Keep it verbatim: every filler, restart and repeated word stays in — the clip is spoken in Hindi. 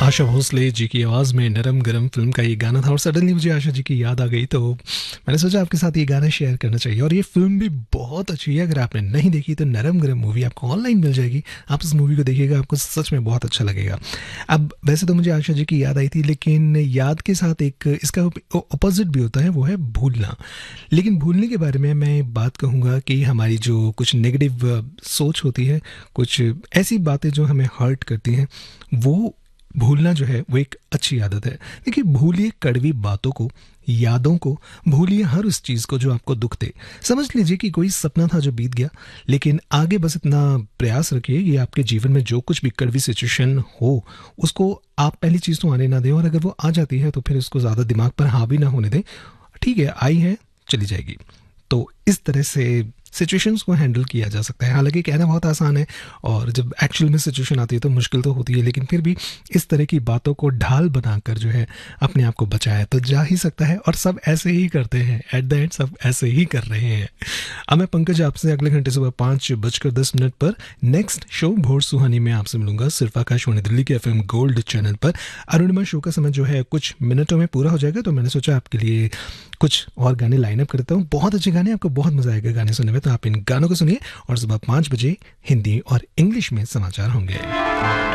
आशा भोसले जी की आवाज़ में नरम गरम फिल्म का ये गाना था और सडनली मुझे आशा जी की याद आ गई, तो मैंने सोचा आपके साथ ये गाना शेयर करना चाहिए। और ये फिल्म भी बहुत अच्छी है, अगर आपने नहीं देखी तो नरम गरम मूवी आपको ऑनलाइन मिल जाएगी, आप इस मूवी को देखिएगा, आपको सच में बहुत अच्छा लगेगा। अब वैसे तो मुझे आशा जी की याद आई थी, लेकिन याद के साथ एक इसका अपोजिट भी होता है, वो है भूलना। लेकिन भूलने के बारे में मैं बात कहूँगा कि हमारी जो कुछ नेगेटिव सोच होती है, कुछ ऐसी बातें जो हमें हर्ट करती हैं, वो भूलना जो है वो एक अच्छी आदत है। देखिए, भूलिए कड़वी बातों को, यादों को, भूलिए हर उस चीज़ को जो आपको दुख दे। समझ लीजिए कि कोई सपना था जो बीत गया, लेकिन आगे बस इतना प्रयास रखिए कि आपके जीवन में जो कुछ भी कड़वी सिचुएशन हो, उसको आप पहली चीज़ तो आने ना दें, और अगर वो आ जाती है तो फिर उसको ज़्यादा दिमाग पर हावी ना होने दें। ठीक है, आई है, चली जाएगी। तो इस तरह से सिचुएशंस को हैंडल किया जा सकता है। हालांकि कहना बहुत आसान है, और जब एक्चुअल में सिचुएशन आती है तो मुश्किल तो होती है, लेकिन फिर भी इस तरह की बातों को ढाल बनाकर जो है अपने आप को बचाया तो जा ही सकता है। और सब ऐसे ही करते हैं, एट द एंड सब ऐसे ही कर रहे हैं। अब मैं पंकज आपसे अगले घंटे सुबह पाँच बजकर दस मिनट पर नेक्स्ट शो भोर सुहानी में आपसे मिलूंगा, सिर्फ आकाशवाणी दिल्ली के एफ एम गोल्ड चैनल पर। अरुणिमा शो का समय जो है कुछ मिनटों में पूरा हो जाएगा, तो मैंने सोचा आपके लिए कुछ और गाने लाइनअप करता हूँ। बहुत अच्छे गाने, आपको बहुत मजा आएगा गाने सुनने में, तो आप इन गानों को सुनिए। और सुबह पाँच बजे हिंदी और इंग्लिश में समाचार होंगे।